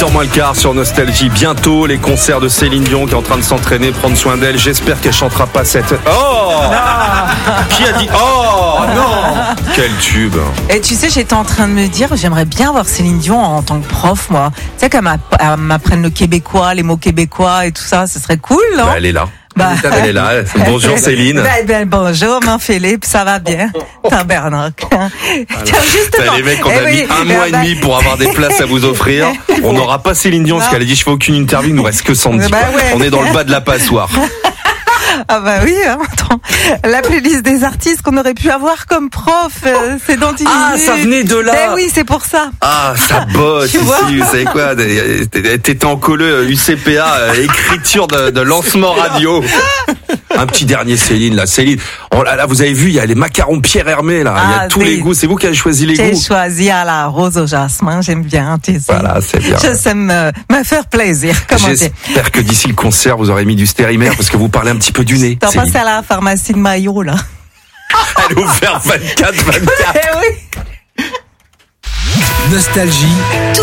8h moins le quart sur Nostalgie. Bientôt, les concerts de Céline Dion qui est en train de s'entraîner, prendre soin d'elle. J'espère qu'elle chantera pas cette... Oh Qui a dit oh non? Quel tube. Et tu sais, j'étais en train de me dire, j'aimerais bien voir Céline Dion en tant que prof, moi. Tu sais, qu'elle m'apprenne le québécois, les mots québécois et tout ça, ce serait cool, non? Elle est là. Elle est là. Bonjour Céline. Bonjour, Philippe, ça va bien? Tabernacle. Justement. Les mecs, on a mis un mois et demi pour avoir des places à vous offrir. On n'aura pas Céline Dion parce qu'elle a dit je fais aucune interview, il nous reste que Sandy. On est dans le bas de la passoire. Ah bah oui, hein, attends. La playlist des artistes qu'on aurait pu avoir comme prof, c'est dans 10 minutes. Ah, ça venait de là. Eh oui, c'est pour ça. Ah, ça bosse ici, vous savez quoi? T'étais en colo UCPA, écriture de lancement radio. Un petit dernier Céline, là. Céline, là, vous avez vu, il y a les macarons Pierre Hermé, là. Il y a tous les goûts. C'est vous qui avez choisi les goûts? J'ai choisi à la rose au jasmin, j'aime bien, tu sais. Voilà, c'est bien. Je sais me faire plaisir. J'espère que d'ici le concert, vous aurez mis du Stérimer parce que vous parlez un petit peu du nez. T'en passes à la pharmacie de Maillot, là. Elle est ouverte 24/24. Eh oui. Nostalgie.